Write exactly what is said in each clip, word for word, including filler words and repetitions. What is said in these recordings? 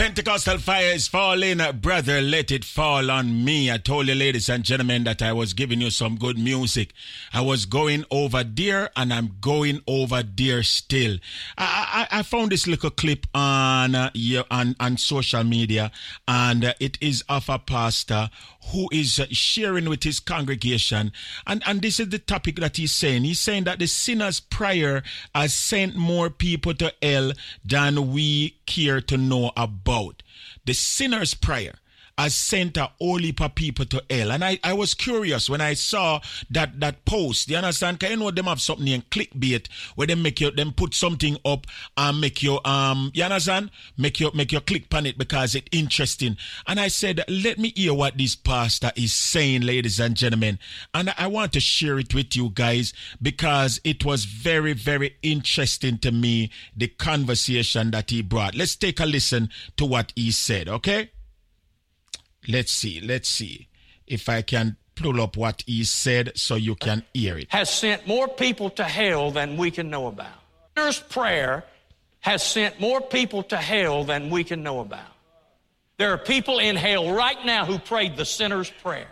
Pentecostal fire is falling, brother, let it fall on me. I told you, ladies and gentlemen, that I was giving you some good music. I was going over there, and I'm going over there still. I, I, I found this little clip on, uh, yeah, on, on social media, and uh, it is of a pastor who is uh, sharing with his congregation. And, and this is the topic that he's saying. He's saying that the sinner's prayer has sent more people to hell than we care to know about. The sinner's prayer has sent a whole heap of people to hell. And I, I was curious when I saw that that post. You understand? Because you know them have something in clickbait where they make you, them put something up and make you, um, you understand? Make you, make you click on it because it's interesting. And I said, let me hear what this pastor is saying, ladies and gentlemen. And I want to share it with you guys because it was very, very interesting to me, the conversation that he brought. Let's take a listen to what he said, okay? Let's see, let's see if I can pull up what he said so you can hear it. Has sent more people to hell than we can know about. Sinner's prayer has sent more people to hell than we can know about. There are people in hell right now who prayed the sinner's prayer.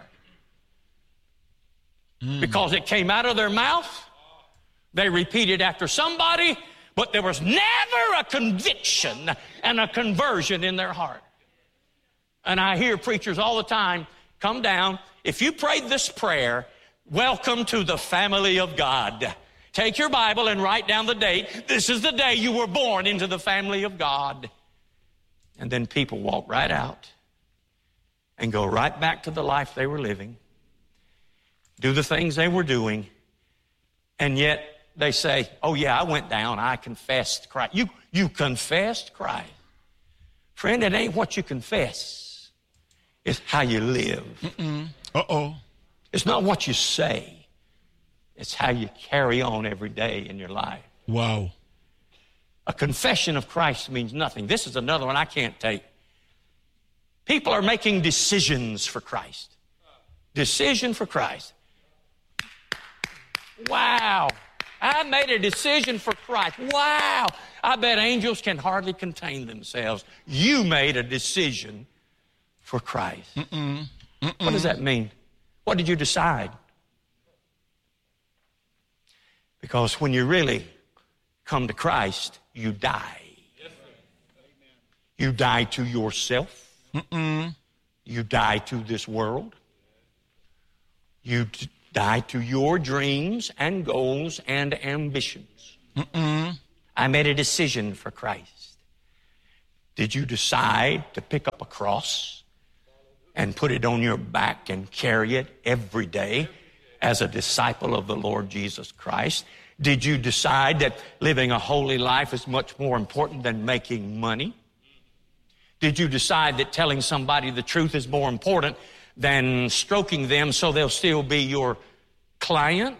Mm. Because it came out of their mouth, they repeated after somebody, but there was never a conviction and a conversion in their heart. And I hear preachers all the time, come down. If you prayed this prayer, welcome to the family of God. Take your Bible and write down the date. This is the day you were born into the family of God. And then people walk right out and go right back to the life they were living, do the things they were doing, and yet they say, oh yeah, I went down, I confessed Christ. You, you confessed Christ. Friend, it ain't what you confess. It's how you live. Mm-mm. Uh-oh. It's not what you say. It's how you carry on every day in your life. Wow. A confession of Christ means nothing. This is another one I can't take. People are making decisions for Christ. Decision for Christ. Wow. I made a decision for Christ. Wow. I bet angels can hardly contain themselves. You made a decision for Christ. Mm-mm. Mm-mm. What does that mean? What did you decide? Because when you really come to Christ, you die. You die to yourself. Mm-mm. You die to this world. You d- die to your dreams and goals and ambitions. Mm-mm. I made a decision for Christ. Did you decide to pick up a cross and put it on your back and carry it every day as a disciple of the Lord Jesus Christ? Did you decide that living a holy life is much more important than making money? Did you decide that telling somebody the truth is more important than stroking them so they'll still be your client?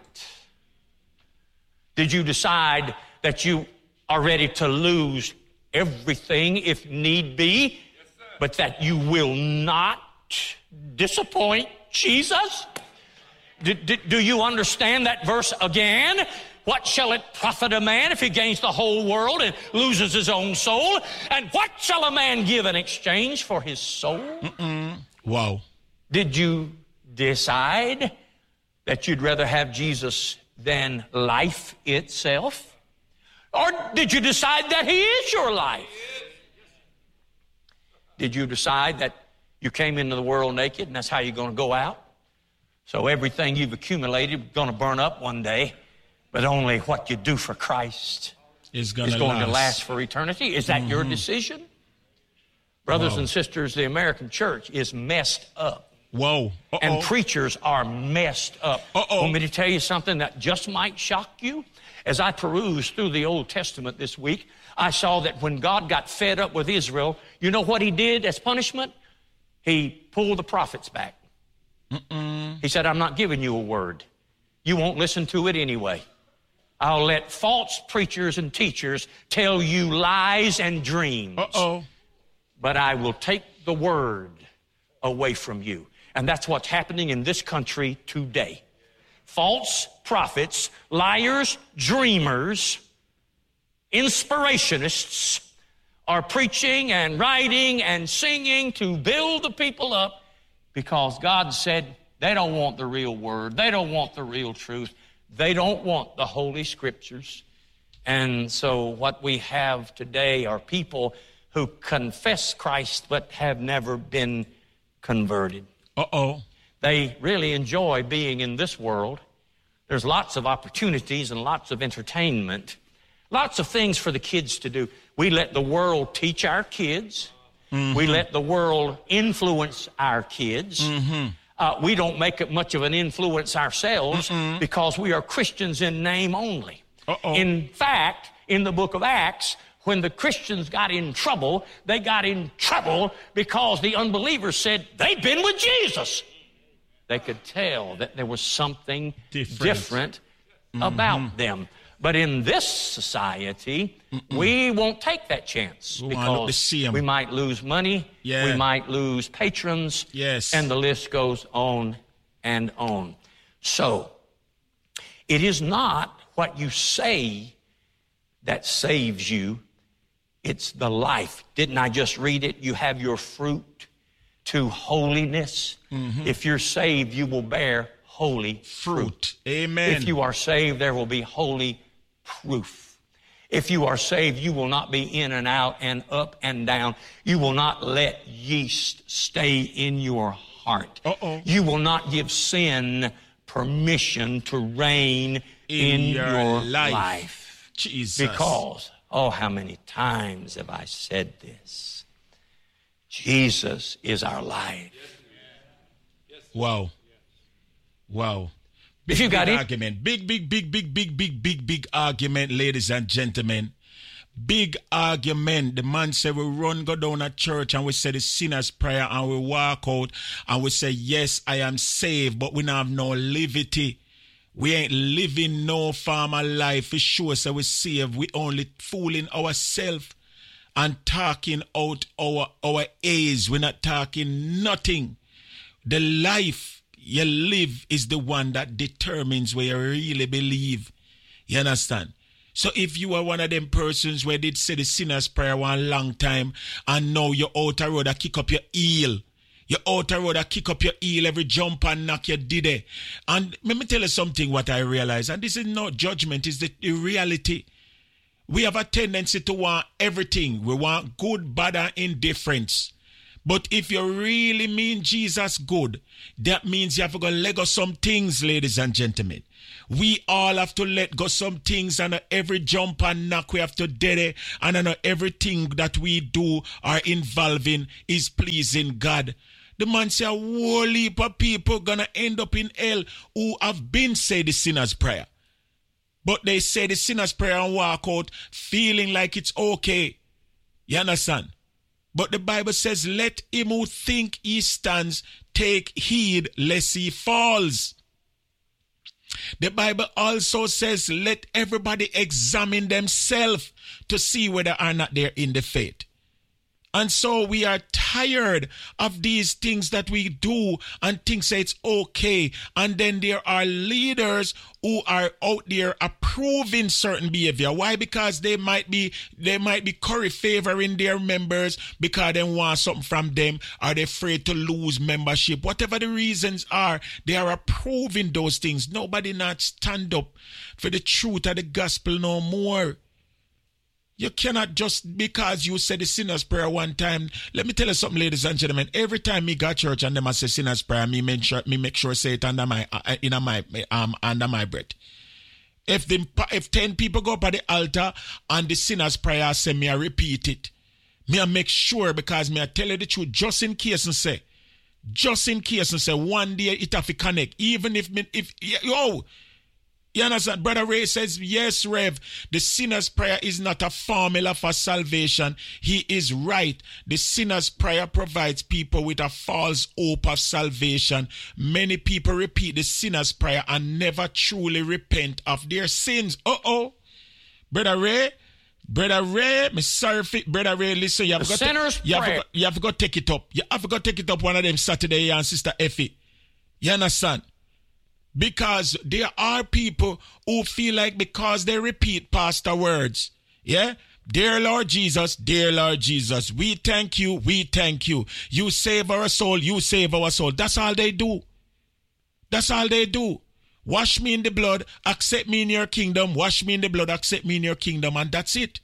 Did you decide that you are ready to lose everything if need be, but that you will not disappoint Jesus? Do, do, do you understand that verse again? What shall it profit a man if he gains the whole world and loses his own soul? And what shall a man give in exchange for his soul? Mm-mm. Wow. Did you decide that you'd rather have Jesus than life itself? Or did you decide that he is your life? Did you decide that you came into the world naked and that's how you're going to go out? So everything you've accumulated is going to burn up one day, but only what you do for Christ is going, is to, going last. to last for eternity. Is that mm-hmm. your decision? Brothers Wow. and sisters, the American church is messed up. Whoa. Uh-oh. And preachers are messed up. Uh-oh. Want me to tell you something that just might shock you? As I perused through the Old Testament this week, I saw that when God got fed up with Israel, you know what he did as punishment? He pulled the prophets back. Mm-mm. He said, I'm not giving you a word. You won't listen to it anyway. I'll let false preachers and teachers tell you lies and dreams. Uh-oh. But I will take the word away from you. And that's what's happening in this country today. False prophets, liars, dreamers, inspirationists are preaching and writing and singing to build the people up because God said they don't want the real word. They don't want the real truth. They don't want the Holy Scriptures. And so what we have today are people who confess Christ but have never been converted. Uh-oh. They really enjoy being in this world. There's lots of opportunities and lots of entertainment, lots of things for the kids to do. We let the world teach our kids. Mm-hmm. We let the world influence our kids. Mm-hmm. Uh, we don't make it much of an influence ourselves Mm-mm. because we are Christians in name only. Uh-oh. In fact, in the book of Acts, when the Christians got in trouble, they got in trouble because the unbelievers said, they've been with Jesus. They could tell that there was something different, different mm-hmm. about them. But in this society, Mm-mm. we won't take that chance we because we might lose money, yeah. we might lose patrons, yes. and the list goes on and on. So, it is not what you say that saves you, it's the life. Didn't I just read it? You have your fruit to holiness. Mm-hmm. If you're saved, you will bear holy fruit. fruit. Amen. If you are saved, there will be holy proof. If you are saved, you will not be in and out and up and down. You will not let yeast stay in your heart. Uh-oh. You will not give sin permission to reign in, in your, your life. life. Jesus. Because, oh, how many times have I said this? Jesus is our life. Wow. Wow. Big, if you got big it. argument. Big, big, big, big, big, big, big, big argument, ladies and gentlemen. Big argument. The man said we run, go down at church and we say the sinner's prayer and we walk out and we say, yes, I am saved, but we don't have no liberty. We ain't living no farmer life. It shows that we saved. We only fooling ourselves and talking out our, our A's. We're not talking nothing. The life you live is the one that determines where you really believe. You understand? So if you are one of them persons where did say the sinner's prayer one long time and now you're out the road and kick up your heel. You're out the road and kick up your heel every jump and knock you did it. And let me tell you something what I realize. And this is not judgment, it's the, the reality. We have a tendency to want everything. We want good, bad, and indifference. But if you really mean Jesus good, that means you have to go let go some things, ladies and gentlemen. We all have to let go some things, and every jump and knock we have to do it, and everything that we do or involving is pleasing God. The man said a whole heap of people gonna end up in hell who have been said the sinner's prayer. But they say the sinner's prayer and walk out feeling like it's okay. You understand? But the Bible says, let him who think he stands take heed lest he falls. The Bible also says, let everybody examine themselves to see whether or not they're in the faith. And so we are tired of these things that we do and think say it's okay. And then there are leaders who are out there approving certain behavior. Why? Because they might be they might be curry favoring their members because they want something from them. Are they afraid to lose membership? Whatever the reasons are, they are approving those things. Nobody not stand up for the truth of the gospel no more. You cannot just because you said the sinner's prayer one time. Let me tell you something, ladies and gentlemen. Every time me got church and them I say sinner's prayer, me make sure me make sure say it under my uh, in my um under my breath. If the if ten people go up at the altar and the sinner's prayer, I say me I repeat it. Me I make sure because me I tell you the truth just in case and say, just in case and say one day it have to connect. Even if me if yo. You understand? Brother Ray says, yes, Rev, the sinner's prayer is not a formula for salvation. He is right. The sinner's prayer provides people with a false hope of salvation. Many people repeat the sinner's prayer and never truly repent of their sins. Uh-oh. Brother Ray, Brother Ray, me sorry, for, Brother Ray, listen, you have, got to, you, have got, you have got to take it up. You have got to take it up one of them Saturday and Sister Effie. You understand? Because there are people who feel like because they repeat pastor words, yeah, Dear Lord Jesus, dear Lord Jesus, we thank you, we thank you. You save our soul, you save our soul. That's all they do. That's all they do. Wash me in the blood, accept me in your kingdom, wash me in the blood, accept me in your kingdom, and that's it.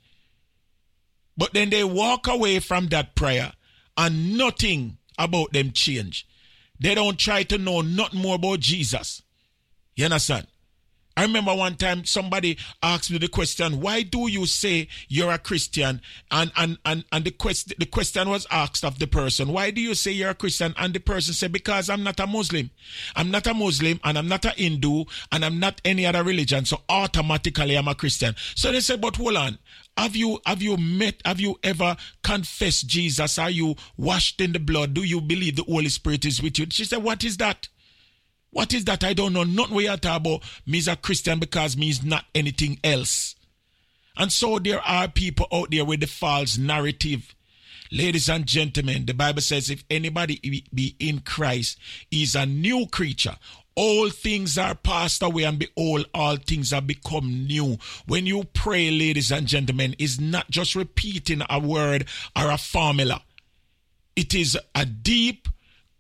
But then they walk away from that prayer and nothing about them change. They don't try to know nothing more about Jesus. You understand? I remember one time somebody asked me the question, why do you say you're a Christian? And and and, and the, quest, the question was asked of the person, why do you say you're a Christian? And the person said, because I'm not a Muslim. I'm not a Muslim and I'm not a Hindu and I'm not any other religion. So automatically I'm a Christian. So they said, but hold on. Have you have you met, have you ever confessed Jesus? Are you washed in the blood? Do you believe the Holy Spirit is with you? She said, what is that? What is that? I don't know. Not what you're talking about. Me's a Christian because me's not anything else. And so there are people out there with the false narrative. Ladies and gentlemen, the Bible says if anybody be in Christ, he's a new creature. All things are passed away and behold, all things have become new. When you pray, ladies and gentlemen, it's not just repeating a word or a formula. It is a deep,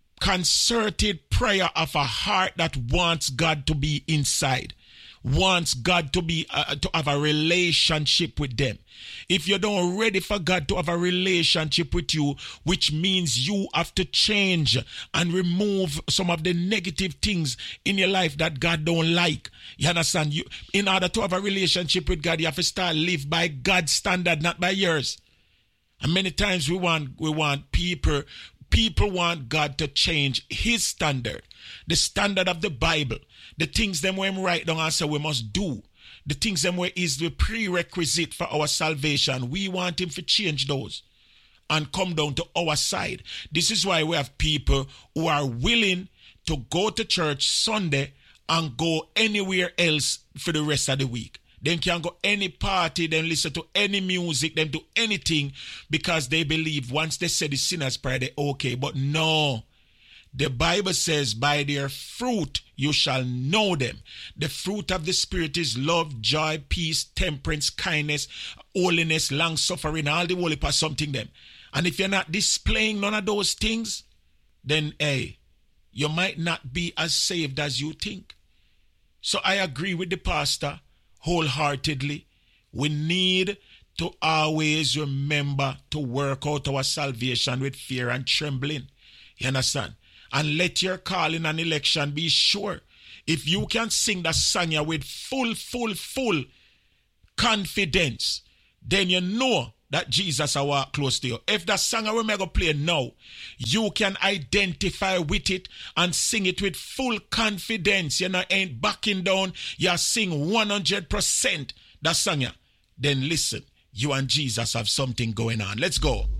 concerted prayer of a heart that wants God to be inside, wants God to be uh, to have a relationship with them. If you don't ready for God to have a relationship with you, which means you have to change and remove some of the negative things in your life that God don't like. You understand? You, in order to have a relationship with God, you have to start live by God's standard, not by yours. And many times we want we want people. People want God to change his standard, the standard of the Bible, the things them when we write down and say we must do, the things them where is the prerequisite for our salvation. We want him to change those and come down to our side. This is why we have people who are willing to go to church Sunday and go anywhere else for the rest of the week. They can go any party, then listen to any music, then do anything because they believe once they say the sinner's prayer, they're okay. But no, the Bible says by their fruit you shall know them. The fruit of the Spirit is love, joy, peace, temperance, kindness, holiness, long-suffering, all the holy for something them. And if you're not displaying none of those things, then hey, you might not be as saved as you think. So I agree with the pastor wholeheartedly. We need to always remember to work out our salvation with fear and trembling. You understand? And let your calling and election be sure. If you can sing that song with full, full, full confidence, then you know that Jesus will walk close to you. If that song we're going to play now, you can identify with it and sing it with full confidence. You know, ain't backing down. You sing one hundred percent that song. Then listen, you and Jesus have something going on. Let's go.